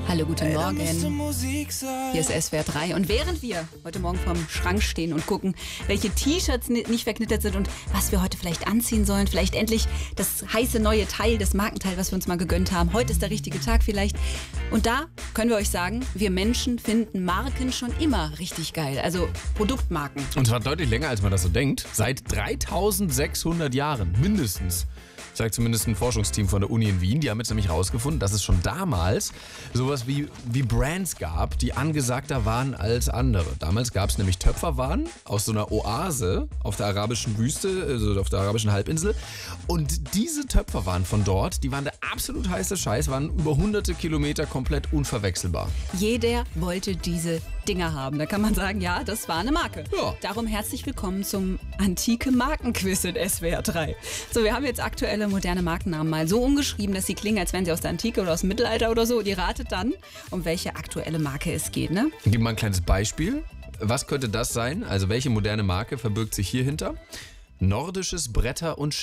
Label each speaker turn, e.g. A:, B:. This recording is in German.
A: Hallo, guten Morgen. Hier ist SWR 3. Und während wir heute Morgen vorm Schrank stehen und gucken, welche T-Shirts nicht verknittert sind und was wir heute vielleicht anziehen sollen, vielleicht endlich das heiße neue Teil, das Markenteil, was wir uns mal gegönnt haben. Heute ist der richtige Tag vielleicht. Und da können wir euch sagen, wir Menschen finden Marken schon immer richtig geil. Also Produktmarken.
B: Und zwar deutlich länger, als man das so denkt. Seit 3600 Jahren mindestens. Sagt zumindest ein Forschungsteam von der Uni in Wien. Die haben jetzt nämlich rausgefunden, dass es schon damals sowas wie Brands gab, die angesagter waren als andere. Damals gab es nämlich Töpferwaren aus so einer Oase auf der arabischen Wüste, also auf der arabischen Halbinsel. Und diese Töpferwaren von dort, die waren der absolut heiße Scheiß, waren über hunderte Kilometer komplett unverwechselbar.
A: Jeder wollte diese Dinger haben. Da kann man sagen, ja, das war eine Marke.
B: Ja.
A: Darum herzlich willkommen zum Antike Markenquiz in SWR 3. So, wir haben jetzt aktuelle moderne Markennamen mal so umgeschrieben, dass sie klingen, als wären sie aus der Antike oder aus dem Mittelalter oder so. Und ihr ratet dann, um welche aktuelle Marke es geht, ne?
B: Gib mal ein kleines Beispiel. Was könnte das sein? Also welche moderne Marke verbirgt sich hier hinter? Nordisches Bretter- und